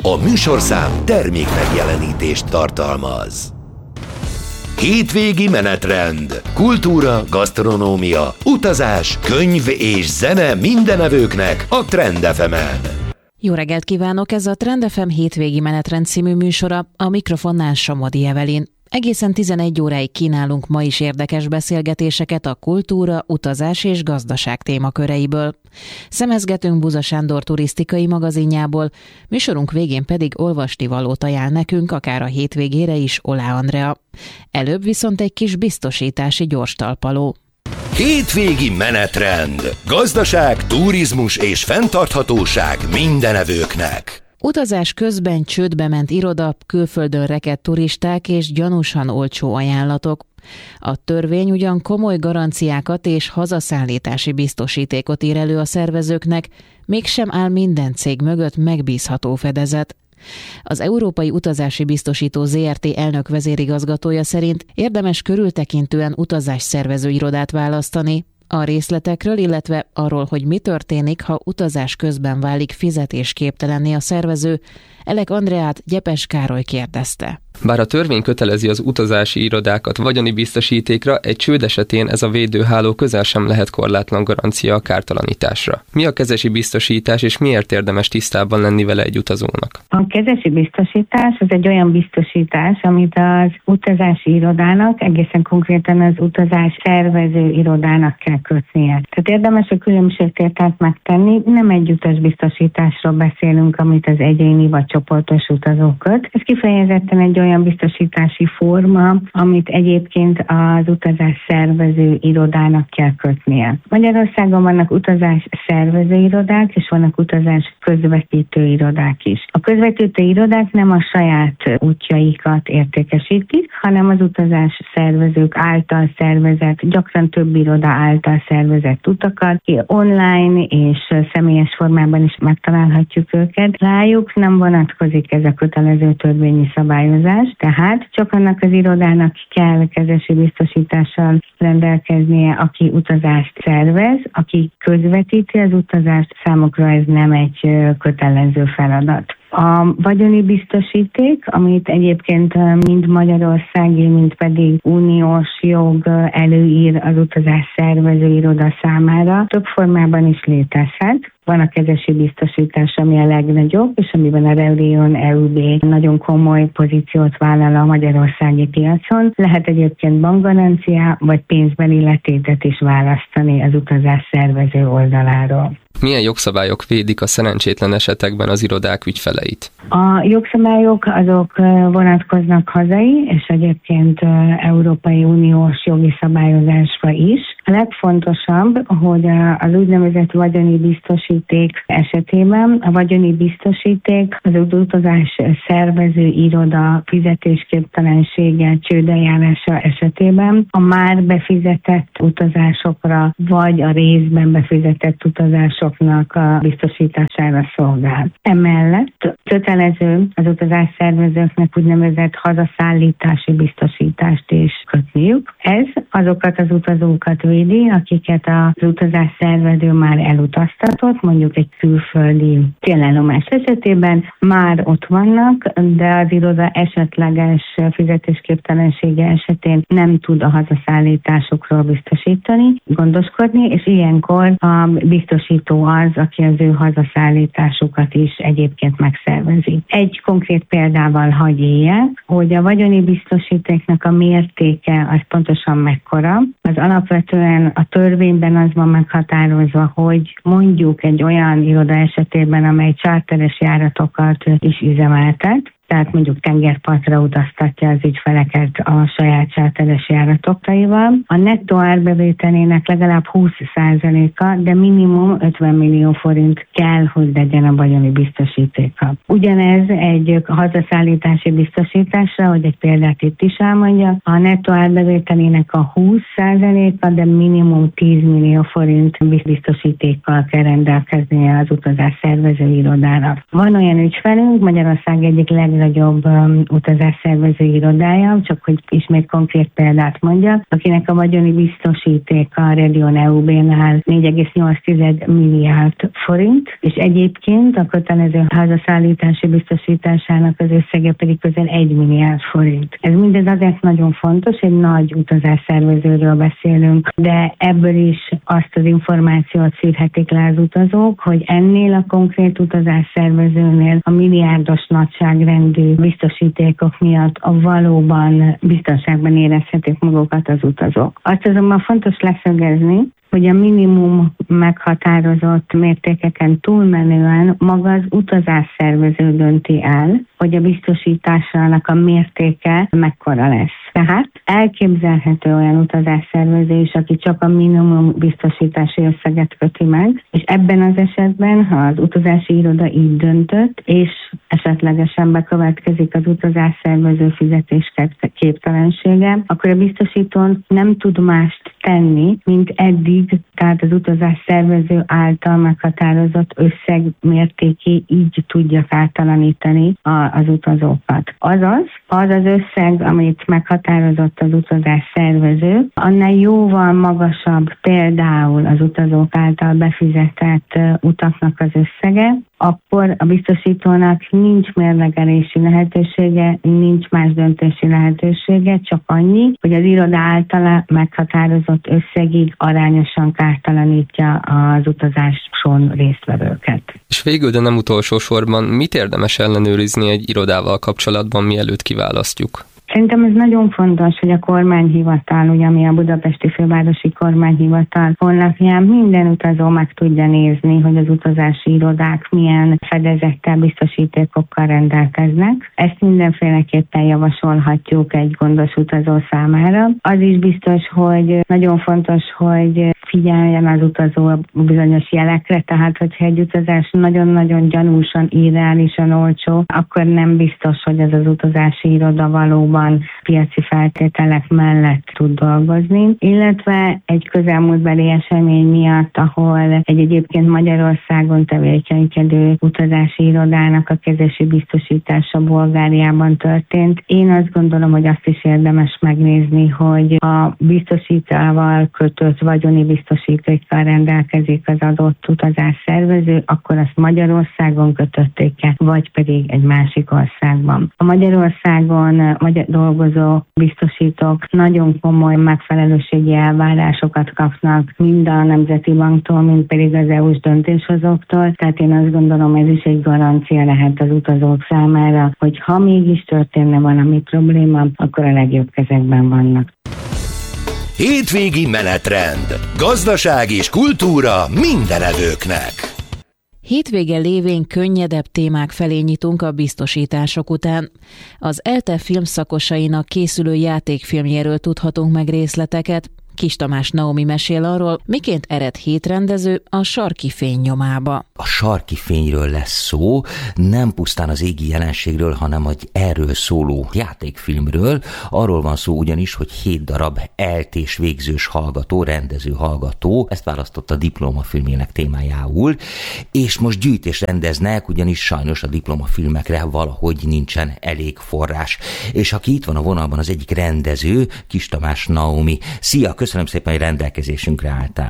A műsorszám termék megjelenítést tartalmaz. Hétvégi menetrend. Kultúra, gasztronómia, utazás, könyv és zene mindenevőknek a Trend FM-en. Jó reggelt kívánok! Ez a Trend FM hétvégi menetrend című műsora, a mikrofonnál Somodi Evelyn. Egészen 11 óráig kínálunk ma is érdekes beszélgetéseket a kultúra, utazás és gazdaság témaköreiből. Szemezgetünk Buza Sándor turisztikai magazinjából, műsorunk végén pedig olvasnivalót ajánl nekünk, akár a hétvégére is Olá Andrea. Előbb viszont egy kis biztosítási gyorstalpaló. Hétvégi menetrend. Gazdaság, turizmus és fenntarthatóság mindenevőknek. Utazás közben csődbe ment iroda, külföldön rekedt turisták és gyanúsan olcsó ajánlatok. A törvény ugyan komoly garanciákat és hazaszállítási biztosítékot ír elő a szervezőknek, mégsem áll minden cég mögött megbízható fedezet. Az Európai Utazási Biztosító Zrt. Elnök vezérigazgatója szerint érdemes körültekintően utazásszervező irodát választani. A részletekről, illetve arról, hogy mi történik, ha utazás közben válik fizetésképtelenné a szervező, Elek Andreát Gyepes Károly kérdezte. Bár a törvény kötelezi az utazási irodákat vagyoni biztosítékra, egy csőd esetén ez a védőháló közel sem lehet korlátlan garancia a kártalanításra. Mi a kezesi biztosítás, és miért érdemes tisztában lenni vele egy utazónak? A kezesi biztosítás az egy olyan biztosítás, amit az utazási irodának, egészen konkrétan az utazás szervező irodának kell kötnie. Tehát érdemes a különbségtételt megtenni, nem egy utasbiztosításról beszélünk, amit az egyéni vagy csoportos utazók köt. Ez kifejezetten egy olyan biztosítási forma, amit egyébként az utazás szervező irodának kell kötnie. Magyarországon vannak utazás szervező irodák, és vannak utazás közvetítő irodák is. A közvetítő irodák nem a saját útjaikat értékesítik, hanem az utazás szervezők által szervezett, gyakran több iroda által szervezett utakat, online és személyes formában is megtalálhatjuk őket. Rájuk nem vonatkozik ez a kötelező törvényi szabályozás, tehát csak annak az irodának kell kezesi biztosítással rendelkeznie, aki utazást szervez, aki közvetíti az utazást, számukra ez nem egy kötelező feladat. A vagyoni biztosíték, amit egyébként mind magyarországi, mind pedig uniós jog előír az utazás szervező iroda számára, több formában is létezhet. Van a kezesi biztosítás, ami a legnagyobb, és amiben a Reunion EUB nagyon komoly pozíciót vállal a magyarországi piacon. Lehet egyébként bankgarancia, vagy pénzbeli letétet is választani az utazás szervező oldaláról. Milyen jogszabályok védik a szerencsétlen esetekben az irodák ügyfeleit? A jogszabályok azok vonatkoznak hazai, és egyébként Európai Uniós jogi szabályozásra is. A legfontosabb, hogy az úgynevezett vagyoni biztosíték esetében a vagyoni biztosíték az utazás szervező iroda fizetésképtelensége, csődeljárása esetében a már befizetett utazásokra, vagy a részben befizetett utazásoknak a biztosítására szolgál. Emellett kötelező az utazás szervezőknek úgynevezett hazaszállítási biztosítást is kötniük. Ez azokat az utazókat védi, akiket az utazás szervező már elutaztatott, mondjuk egy külföldi célállomás esetében már ott vannak, de az iroda esetleges fizetésképtelensége esetén nem tud a hazaszállításokról biztosítani, gondoskodni, és ilyenkor a biztosító az, aki az ő hazaszállításukat is egyébként megszervezi. Egy konkrét példával hadd éljek, hogy a vagyoni biztosítéknak a mértéke az pontosan mekkora. Az alapvetően a törvényben az van meghatározva, hogy mondjuk egy olyan iroda esetében, amely charteres járatokat is üzemeltet, tehát mondjuk tengerpartra utaztatja az ügyfeleket a saját charteres járatokaival. A nettó árbevételének legalább 20%-a, de minimum 50 millió forint kell, hogy legyen a vagyoni biztosítéka. Ugyanez egy hazaszállítási biztosításra, hogy egy példát itt is elmondja, a nettó árbevételének a 20%-a, de minimum 10 millió forint biztosítékkal kell rendelkeznie az utazás szervező irodának. Van olyan ügyfelünk, Magyarország egyik legnagyobb legnagyobb utazásszervező irodája, csak hogy ismét konkrét példát mondjak, akinek a vagyoni biztosítéka a Region EUB-nál 4,8 milliárd forint, és egyébként a kötelező hazaszállítási biztosításának az összege pedig közel 1 milliárd forint. Ez mindez azért nagyon fontos, egy nagy utazásszervezőről beszélünk, de ebből is azt az információt szűrhetik le az utazók, hogy ennél a konkrét utazásszervezőnél a milliárdos nagyságrendű biztosítékok miatt a valóban biztonságban érezhetik magukat az utazók. Azt azonban fontos leszögezni, hogy a minimum meghatározott mértékeken túlmenően maga az utazásszervező dönti el, hogy a biztosításának a mértéke mekkora lesz. Tehát elképzelhető olyan utazásszervező is, aki csak a minimum biztosítási összeget köti meg, és ebben az esetben, ha az utazási iroda így döntött, és esetlegesen bekövetkezik az utazásszervező fizetésképtelensége, akkor a biztosítón nem tud mást tenni, mint eddig, tehát az utazásszervező által meghatározott összeg mértéké így tudja kártalanítani az utazókat. Azaz, az az összeg, amit meghatározott az utazásszervező, annál jóval magasabb például az utazók által befizetett utaknak az összege, akkor a biztosítónak nincs mérlegelési lehetősége, nincs más döntési lehetősége, csak annyi, hogy az iroda általa meghatározott összegig arányosan kártalanítja az utazáson résztvevőket. És végül, de nem utolsó sorban, mit érdemes ellenőrizni egy irodával kapcsolatban, mielőtt kiválasztjuk? Szerintem ez nagyon fontos, hogy a kormányhivatal, ugye, ami a Budapesti Fővárosi Kormányhivatal honlapján minden utazó meg tudja nézni, hogy az utazási irodák milyen fedezettel, biztosítékokkal rendelkeznek. Ezt mindenféleképpen javasolhatjuk egy gondos utazó számára. Az is biztos, hogy nagyon fontos, hogy figyeljen az utazó bizonyos jelekre, tehát hogyha egy utazás nagyon-nagyon gyanúsan, irreálisan olcsó, akkor nem biztos, hogy ez az utazási iroda valóban piaci feltételek mellett tud dolgozni, illetve egy közelmúltbeli esemény miatt, ahol egy egyébként Magyarországon tevékenykedő utazási irodának a kezesi biztosítása Bulgáriában történt. Én azt gondolom, hogy azt is érdemes megnézni, hogy a biztosítával kötött vagyoni biztosítékkal rendelkezik az adott utazásszervező, akkor azt Magyarországon kötötték-e, vagy pedig egy másik országban. A Magyarországon dolgozó biztosítók nagyon komoly megfelelőségi elvárásokat kapnak mind a Nemzeti Banktól, mind pedig az EU-s döntéshozóktól. Tehát én azt gondolom, ez is egy garancia lehet az utazók számára, hogy ha mégis történne valami probléma, akkor a legjobb kezekben vannak. Hétvégi menetrend. Gazdaság és kultúra mindenevőknek. Hétvége lévén könnyedebb témák felé nyitunk a biztosítások után. Az ELTE filmszakosainak készülő játékfilmjéről tudhatunk meg részleteket. Kis Tamás Naomi mesél arról, miként ered hétrendező a Sarki fény nyomába. A sarki fényről lesz szó, nem pusztán az égi jelenségről, hanem egy erről szóló játékfilmről. Arról van szó ugyanis, hogy 7 darab eltés végzős hallgató, rendező hallgató, ezt választotta a diplomafilmjének témájául, és most gyűjtést rendeznek, ugyanis sajnos a diplomafilmekre valahogy nincsen elég forrás. És aki itt van a vonalban, az egyik rendező, Kis Tamás Naomi. Szia, köszönöm szépen, hogy rendelkezésünkre álltál.